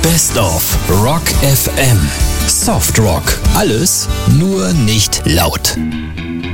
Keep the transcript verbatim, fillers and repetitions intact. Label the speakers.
Speaker 1: Best of Rock F M. Soft Rock. Alles, nur nicht laut.